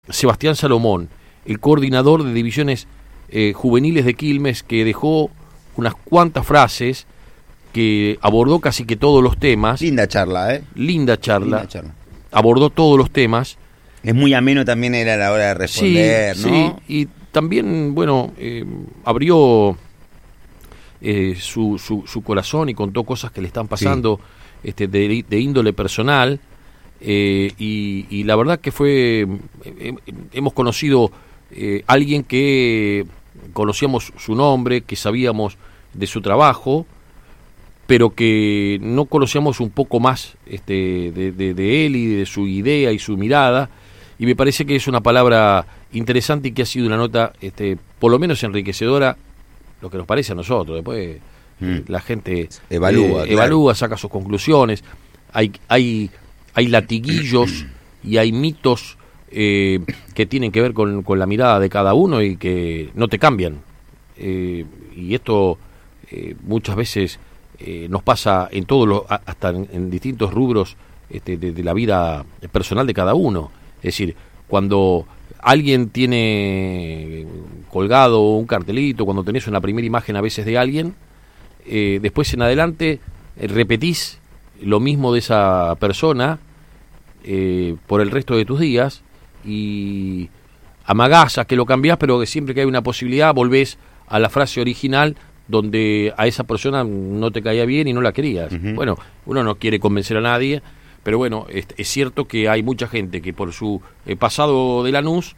Sebastián Salomón, el coordinador de divisiones juveniles de Quilmes, que dejó unas cuantas frases, que abordó casi que todos los temas. Linda charla, Linda charla. Abordó todos los temas. Es muy ameno también era a la hora de responder, sí, ¿no? Sí, y también, bueno, abrió su corazón y contó cosas que le están pasando, sí, de índole personal. Y la verdad que fue, hemos conocido alguien que conocíamos su nombre, que sabíamos de su trabajo, pero que no conocíamos un poco más de él y de su idea y su mirada, y me parece que es una palabra interesante y que ha sido una nota por lo menos enriquecedora, lo que nos parece a nosotros. Después la gente evalúa, saca sus conclusiones. Hay latiguillos y hay mitos que tienen que ver con la mirada de cada uno y que no te cambian. Y esto muchas veces nos pasa en todos hasta en distintos rubros de la vida personal de cada uno. Es decir, cuando alguien tiene colgado un cartelito, cuando tenés una primera imagen a veces de alguien, después en adelante repetís lo mismo de esa persona por el resto de tus días y amagás a que lo cambiás, pero que siempre que hay una posibilidad volvés a la frase original donde a esa persona no te caía bien y no la querías. Bueno, uno no quiere convencer a nadie, pero bueno, es cierto que hay mucha gente que por su pasado de Lanús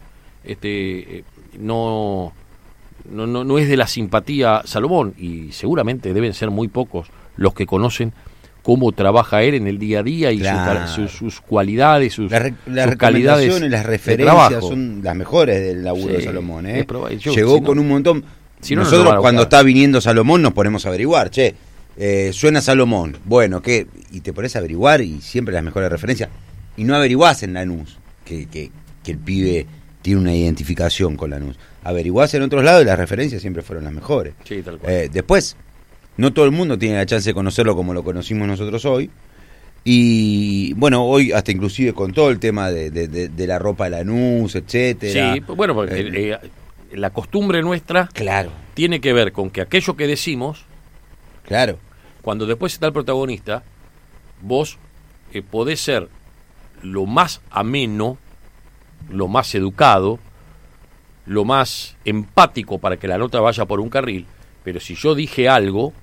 no es de la simpatía Salomón, y seguramente deben ser muy pocos los que conocen cómo trabaja él en el día a día y sus cualidades, sus calidades. Las referencias son las mejes del laburo de Salomón. Llegó con un montón. Nosotros cuando está viniendo Salomón nos ponemos a averiguar, suena Salomón, bueno, ¿qué? Y te pones a averiguar y siempre las mejores referencias. Y no averiguás en Lanús que el pibe tiene una identificación con Lanús. Averiguás en otros lados y las referencias siempre fueron las mejores. Sí, tal cual. Después, no todo el mundo tiene la chance de conocerlo como lo conocimos nosotros hoy. Y bueno, hoy hasta inclusive con todo el tema de la ropa de Lanús, etcétera. Sí, bueno, porque la costumbre nuestra tiene que ver con que aquello que decimos, cuando después está el protagonista, vos podés ser lo más ameno, lo más educado, lo más empático para que la nota vaya por un carril, pero si yo dije algo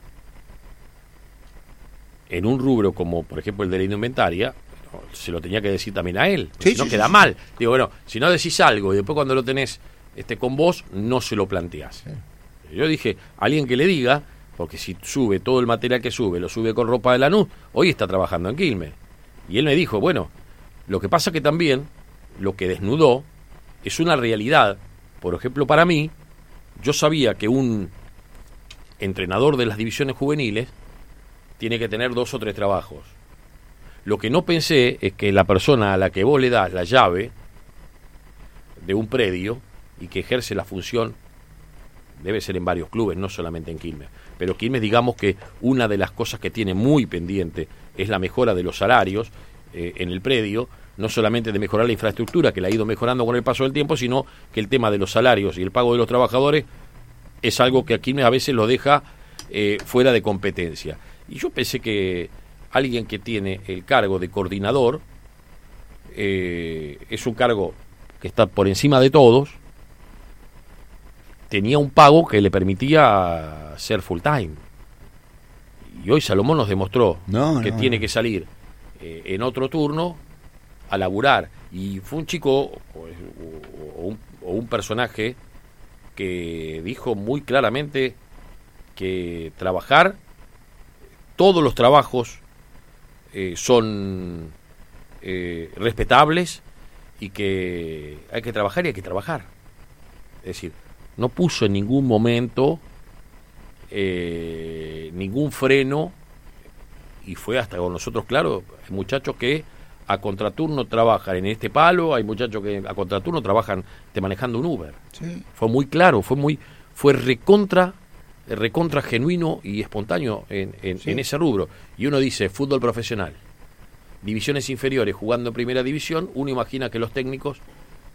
en un rubro como por ejemplo el de la indumentaria, se lo tenía que decir también a él, si no queda mal. Digo, bueno, si no decís algo y después cuando lo tenés con vos, no se lo planteás. Yo dije, alguien que le diga, porque si sube todo el material que sube, lo sube con ropa de Lanús, hoy está trabajando en Quilmes. Y él me dijo, bueno, lo que pasa que también, lo que desnudó, es una realidad. Por ejemplo, para mí, yo sabía que un entrenador de las divisiones juveniles tiene que tener 2 o 3 trabajos. Lo que no pensé es que la persona a la que vos le das la llave de un predio y que ejerce la función, debe ser en varios clubes, no solamente en Quilmes. Pero Quilmes, digamos que una de las cosas que tiene muy pendiente es la mejora de los salarios en el predio, no solamente de mejorar la infraestructura, que la ha ido mejorando con el paso del tiempo, sino que el tema de los salarios y el pago de los trabajadores es algo que a Quilmes a veces lo deja fuera de competencia. Y yo pensé que alguien que tiene el cargo de coordinador es un cargo que está por encima de todos, tenía un pago que le permitía ser full time. Y hoy Salomón nos demostró que tiene que salir en otro turno a laburar. Y fue un chico o un personaje que dijo muy claramente que trabajar, todos los trabajos son respetables y que hay que trabajar y hay que trabajar. Es decir, no puso en ningún momento ningún freno, y fue hasta con nosotros claro. Hay muchachos que a contraturno trabajan en este palo, hay muchachos que a contraturno trabajan manejando un Uber. Fue muy claro, fue recontra genuino y espontáneo en ese rubro. Y uno dice fútbol profesional, divisiones inferiores jugando en primera división, uno imagina que los técnicos